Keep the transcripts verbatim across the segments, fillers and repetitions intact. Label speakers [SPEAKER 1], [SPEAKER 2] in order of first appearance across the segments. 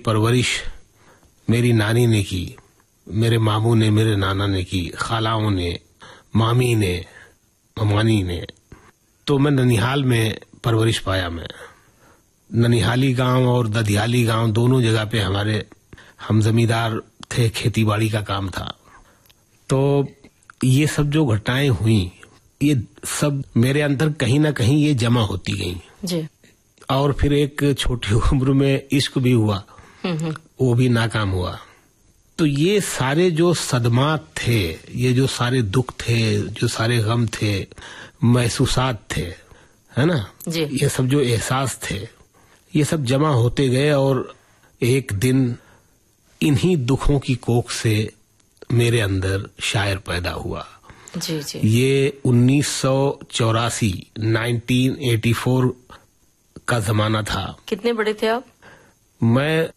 [SPEAKER 1] परवरिश मेरी नानी ने की, मेरे मामू ने, मेरे नाना ने की, खालाओं ने, मामी ने, ममानी ने। तो मैं ननिहाल में परवरिश पाया। मैं ननिहाली गांव और ददियाली गांव दोनों जगह पे हमारे हम जमींदार थे, खेतीबाड़ी का काम था। तो ये सब जो घटनाएं हुई, ये सब मेरे अंदर कहीं ना कहीं ये जमा होती गई जी। और फिर एक छोटी उम्र में इश्क भी हुआ, वो भी नाकाम हुआ। तो ये सारे जो सदमात थे, ये जो सारे दुख थे, जो सारे गम थे, महसूसात थे, है ना जी। ये सब जो एहसास थे, ये सब जमा होते गए और एक दिन इन्हीं दुखों की कोख से मेरे अंदर शायर पैदा हुआ जी जी। ये उन्नीस सौ चौरासी उन्नीस सौ चौरासी का जमाना था।
[SPEAKER 2] कितने बड़े थे आप?
[SPEAKER 1] मैं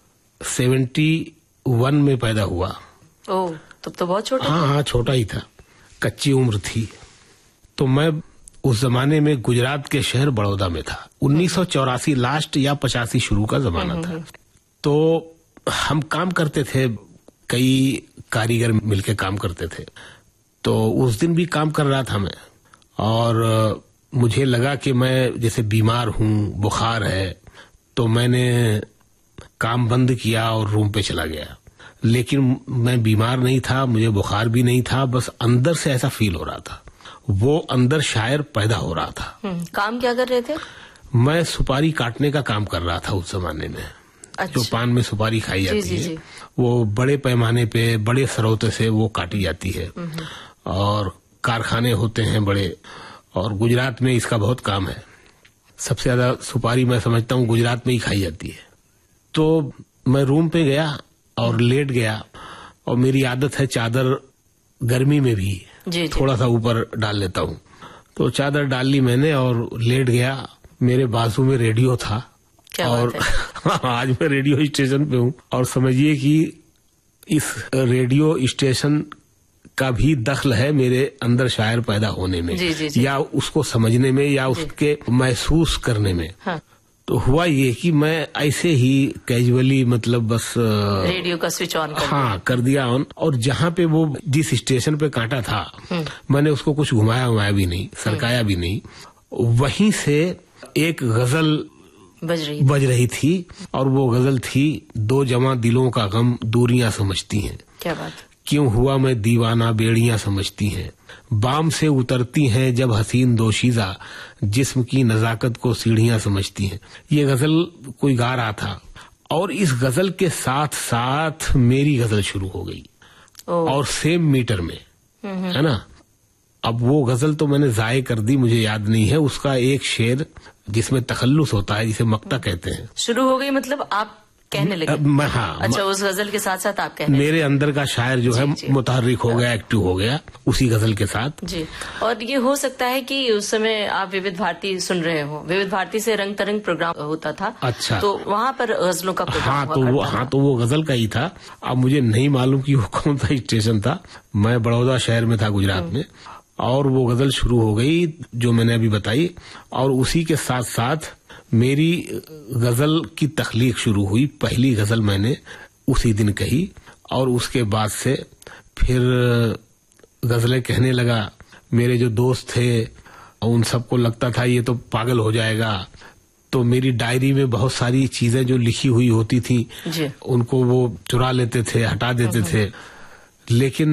[SPEAKER 1] इकहत्तर में पैदा हुआ।
[SPEAKER 2] ओह, तब तो बहुत छोटा।
[SPEAKER 1] हाँ हाँ, छोटा ही था, कच्ची उम्र थी। तो मैं उस जमाने में गुजरात के शहर बड़ौदा में था। उन्नीस सौ चौरासी लास्ट या पचासी शुरू का जमाना था। तो हम काम करते थे, कई कारीगर मिलके काम करते थे। तो उस दिन भी काम कर रहा था मैं, और मुझे लगा कि मैं जैसे बीमार हूँ, बुखार है, तो मैंने काम बंद किया और रूम पे चला गया। लेकिन मैं बीमार नहीं था, मुझे बुखार भी नहीं था, बस अंदर से ऐसा फील हो रहा था, वो अंदर शायर पैदा हो रहा था।
[SPEAKER 2] काम क्या कर रहे थे?
[SPEAKER 1] मैं सुपारी काटने का काम कर रहा था उस जमाने में। अच्छा। जो पान में सुपारी खाई जाती जी, जी, है जी। वो बड़े पैमाने पे, बड़े सरौते से वो काटी जाती है, और कारखाने होते हैं बड़े, और गुजरात में इसका बहुत काम है। सबसे ज्यादा सुपारी मैं समझता हूँ गुजरात में ही खाई जाती है। तो मैं रूम पे गया और लेट गया, और मेरी आदत है चादर गर्मी में भी जी, थोड़ा जी। सा ऊपर डाल लेता हूँ। तो चादर डाल ली मैंने और लेट गया। मेरे बाजू में रेडियो था, और आज मैं रेडियो स्टेशन पे हूँ, और समझिए कि इस रेडियो स्टेशन का भी दखल है मेरे अंदर शायर पैदा होने में जी, जी, जी। या उसको समझने में, या उसके महसूस करने में। हाँ। तो हुआ ये कि मैं ऐसे ही कैजुअली, मतलब बस
[SPEAKER 2] रेडियो का स्विच ऑन कर
[SPEAKER 1] हाँ कर दिया ऑन, और जहाँ पे वो जिस स्टेशन पे काटा था, मैंने उसको कुछ घुमाया हुमाया भी नहीं, सरकाया भी नहीं। वहीं से एक गजल
[SPEAKER 2] बज रही
[SPEAKER 1] बज रही थी, और वो गजल थी, दो जवां दिलों का गम दूरियां समझती हैं।
[SPEAKER 2] क्या बात?
[SPEAKER 1] क्यों हुआ मैं दीवाना बेड़ियां समझती हैं, बाम से उतरती हैं जब हसीन दोशीजा, जिस्म की नजाकत को सीढ़ियां समझती हैं। ये गजल कोई गा रहा था, और इस गजल के साथ साथ मेरी गजल शुरू हो गई, और सेम मीटर में, है ना। अब वो गजल तो मैंने जाये कर दी, मुझे याद नहीं है उसका एक शेर जिसमें तखल्लुस होता है, जिसे मक्ता कहते हैं।
[SPEAKER 2] शुरू हो गई मतलब आप कहने लगे?
[SPEAKER 1] मैं हाँ,
[SPEAKER 2] अच्छा, उस गजल के साथ साथ आप कहने
[SPEAKER 1] मेरे अंदर का शायर जो जी, है जी, मुतहर्रिक हो गया, एक्टिव हो गया उसी गजल के साथ
[SPEAKER 2] जी। और ये हो सकता है कि उस समय आप विविध भारती सुन रहे हो, विविध भारती से रंग तरंग प्रोग्राम होता था।
[SPEAKER 1] अच्छा।
[SPEAKER 2] तो वहाँ पर गजलों का प्रोग्राम
[SPEAKER 1] हाँ तो वो हाँ तो वो गजल का ही था। अब मुझे नहीं मालूम कि वो कौन सा स्टेशन था, मैं बड़ौदा शहर में था गुजरात में, और वो गजल शुरू हो गई जो मैंने अभी बताई, और उसी के साथ साथ मेरी गजल की तख्लीक शुरू हुई। पहली गजल मैंने उसी दिन कही, और उसके बाद से फिर गजलें कहने लगा। मेरे जो दोस्त थे उन सबको लगता था ये तो पागल हो जाएगा, तो मेरी डायरी में बहुत सारी चीजें जो लिखी हुई होती थी उनको वो चुरा लेते थे, हटा देते थे। लेकिन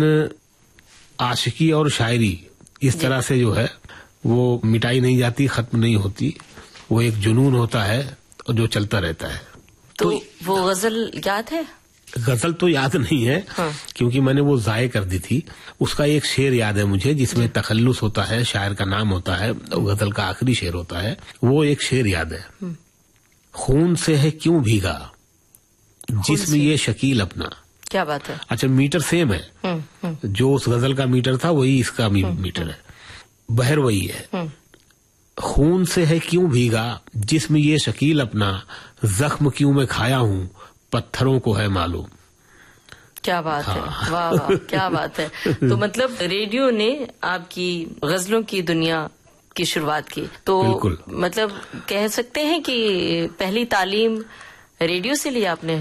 [SPEAKER 1] आशिकी और शायरी इस तरह से जो है वो मिटाई नहीं जाती, खत्म नहीं होती, वो एक जुनून होता है और जो चलता रहता है।
[SPEAKER 2] तो, तो वो गजल याद है?
[SPEAKER 1] गजल तो याद नहीं है, हाँ। क्योंकि मैंने वो जाये कर दी थी। उसका एक शेर याद है मुझे जिसमें तखल्लुस होता है, शायर का नाम होता है, गजल का आखिरी शेर होता है। वो एक शेर याद है, खून से है क्यों भीगा जिस्म ये शकील अपना।
[SPEAKER 2] क्या बात है?
[SPEAKER 1] अच्छा, मीटर सेम है, हुँ, हुँ. जो उस गजल का मीटर था वही इसका हुँ, मीटर है, बहर वही है। खून से है क्यों भीगा जिस्म ये शकील अपना, जख्म क्यों मैं खाया हूँ पत्थरों को है मालूम।
[SPEAKER 2] क्या बात हाँ। है, वाह वाह, क्या बात है। तो मतलब रेडियो ने आपकी गजलों की दुनिया की शुरुआत की, तो मतलब कह सकते हैं कि पहली तालीम रेडियो से ली आपने?